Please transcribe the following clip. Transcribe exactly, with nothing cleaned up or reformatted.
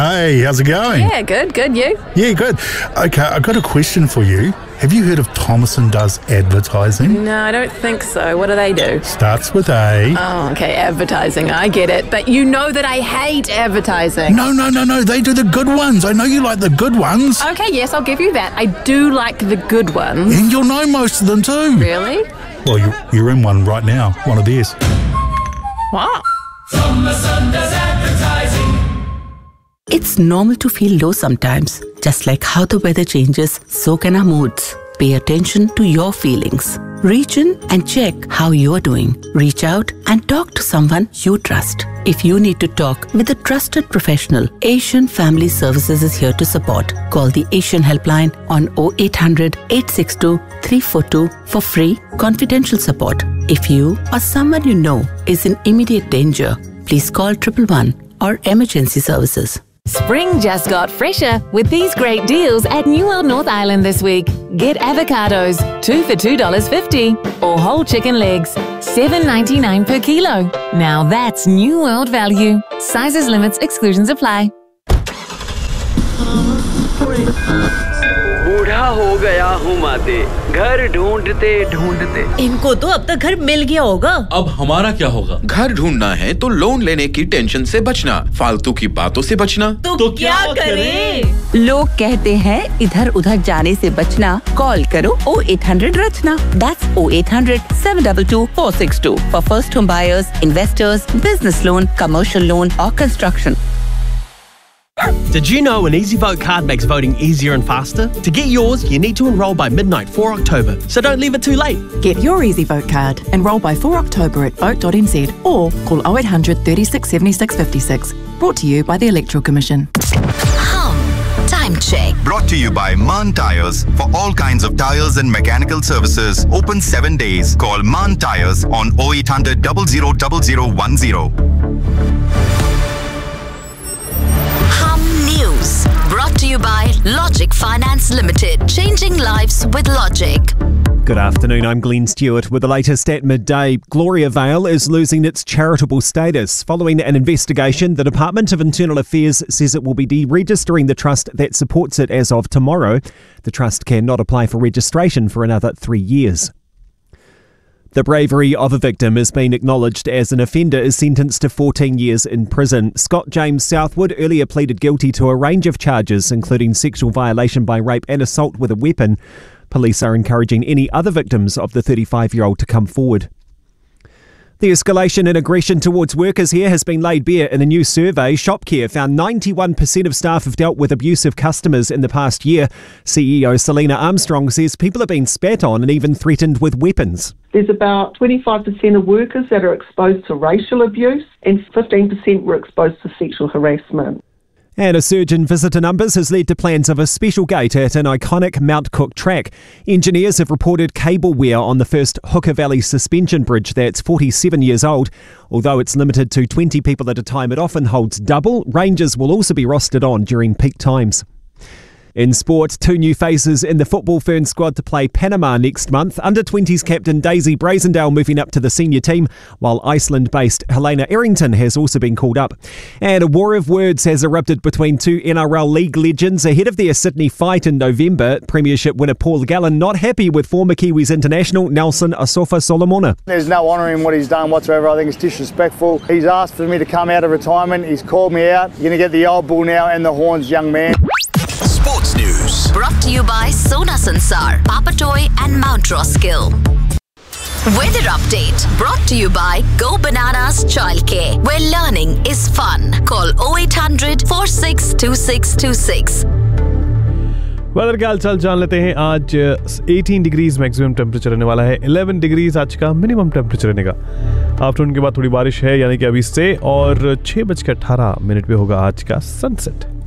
Hey, how's it going? Yeah, good, good. You? Yeah, good. Okay, I've got a question for you. Have you heard of Thomason Does Advertising? No, I don't think so. What do they do? Starts with A. Oh, okay, advertising. I get it. But you know that I hate advertising. No, no, no, no. They do the good ones. I know you like the good ones. Okay, yes, I'll give you that. I do like the good ones. And you'll know most of them too. Really? Well, you, you're in one right now. One of theirs. What? Thomason Does Advertising. It's normal to feel low sometimes. Just like how the weather changes, so can our moods. Pay attention to your feelings. Reach in and check how you're doing. Reach out and talk to someone you trust. If you need to talk with a trusted professional, Asian Family Services is here to support. Call the Asian Helpline on oh eight hundred, eight six two, three four two for free, confidential support. If you or someone you know is in immediate danger, please call triple one or emergency services. Spring just got fresher with these great deals at New World North Island this week. Get avocados, two for two dollars fifty, or whole chicken legs, seven ninety-nine per kilo. Now that's New World value. Sizes, limits, exclusions apply. बूढ़ा हो गया हूँ माते, घर ढूंढते ढूंढते। इनको तो अब तक घर मिल गया होगा। अब हमारा क्या होगा? घर ढूंढना है तो लोन लेने की टेंशन से बचना, फालतू की बातों से बचना। तो, तो क्या, क्या करें? लोग कहते हैं इधर उधर जाने से बचना, कॉल करो oh eight hundred Rachna. That's oh eight hundred, seven two two, four six two for first home buyers, investors, business loan, commercial loan or construction. Did you know an EasyVote card makes voting easier and faster? To get yours, you need to enrol by midnight four October, so don't leave it too late. Get your EasyVote card. Enrol by four October at vote dot n z or call oh eight hundred, thirty-six, seventy-six, fifty-six. Brought to you by the Electoral Commission. Hum. Time check. Brought to you by Maan Tyres. For all kinds of tyres and mechanical services. Open seven days. Call Maan Tyres on oh eight hundred, zero zero zero zero one zero. Brought to you by Logic Finance Limited. Changing lives with Logic. Good afternoon, I'm Glenn Stewart with the latest at midday. Gloria Vale is losing its charitable status. Following an investigation, the Department of Internal Affairs says it will be deregistering the trust that supports it as of tomorrow. The trust cannot apply for registration for another three years. The bravery of a victim is being acknowledged as an offender is sentenced to fourteen years in prison. Scott James Southwood earlier pleaded guilty to a range of charges, including sexual violation by rape and assault with a weapon. Police are encouraging any other victims of the thirty-five-year-old to come forward. The escalation in aggression towards workers here has been laid bare in a new survey. ShopCare found ninety-one percent of staff have dealt with abusive customers in the past year. C E O Selena Armstrong says people have been spat on and even threatened with weapons. There's about twenty-five percent of workers that are exposed to racial abuse and fifteen percent were exposed to sexual harassment. And a surge in visitor numbers has led to plans of a special gate at an iconic Mount Cook track. Engineers have reported cable wear on the first Hooker Valley suspension bridge that's forty-seven years old. Although it's limited to twenty people at a time, it often holds double. Rangers will also be rostered on during peak times. In sport, two new faces in the Football Fern squad to play Panama next month. under twenties captain Daisy Brazendale moving up to the senior team, while Iceland-based Helena Errington has also been called up. And a war of words has erupted between two N R L League legends ahead of their Sydney fight in November. Premiership winner Paul Gallen not happy with former Kiwis international Nelson Asofa Solomona. There's no honouring what he's done whatsoever. I think it's disrespectful. He's asked for me to come out of retirement. He's called me out. You're going to get the old bull now and the horns, young man. Sports News. Brought to you by Sona Sansar, Papatoy and Mount Roskill. Weather update. Brought to you by Go Bananas Childcare, where learning is fun. Call oh eight hundred, four six two six two six. Weather का हालचाल जान लेते हैं. आज अठारह degrees maximum temperature रहने वाला है, ग्यारह डिग्रीज आज का मिनिमम टेम्परेचर रहने का. आफ्टरनून के बाद थोड़ी बारिश है यानी कि अभी से, और छह बज के अठारह मिनट पे होगा आज का सनसेट.